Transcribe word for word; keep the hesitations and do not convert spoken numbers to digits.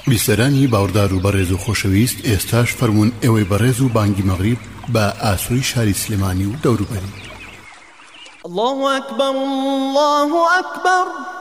بیسەرانی باوەڕدار و بەڕێز و خۆشەویست، ئێستاش فەرمونون ئێوەی بەڕێز و بانگی مەغریب بە ئاسووری شاری سلێمانی و دەوروبەری. الله أكبر الله أكبر